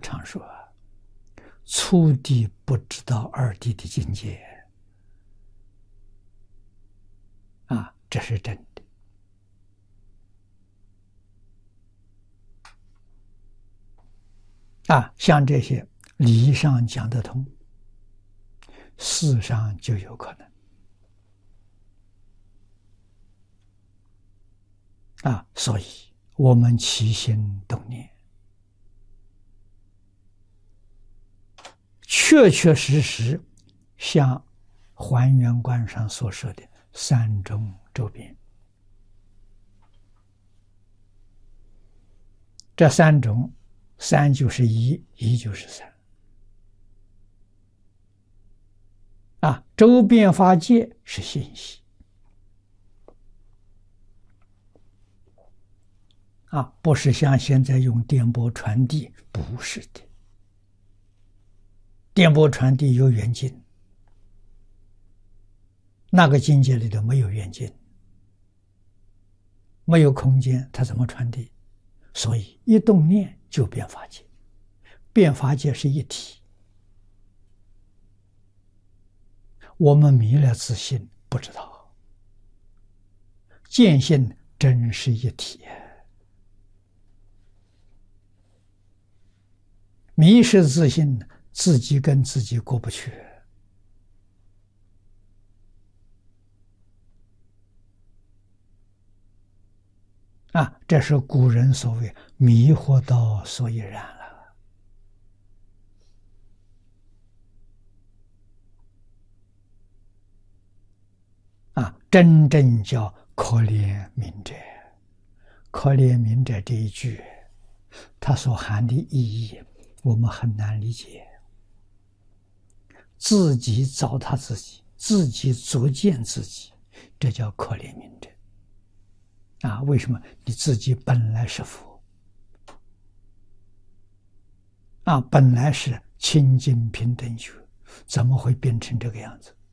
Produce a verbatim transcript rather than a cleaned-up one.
常说啊，初地不知道二地的境界啊，这是真的啊。像这些理上讲得通，事上就有可能啊。所以我们起心动念，确确实实像还原观上所说的三种周边，这三种，三就是一，一就是三啊。周边法界是信息啊，不是像现在用电波传递，不是的。电波传递有远近，那个境界里头没有远近，没有空间，它怎么传递？所以一动念就变法界，变法界是一体。我们迷了自信，不知道见性真是一体，迷失自信，自己跟自己过不去啊！这是古人所谓迷惑到所以然了啊！真正叫可怜悯者，可怜悯者这一句，它所含的意义我们很难理解。自己糟蹋自己，自己作践自己，这叫可怜悯者啊！为什么？你自己本来是佛啊，本来是清净平等觉，怎么会变成这个样子？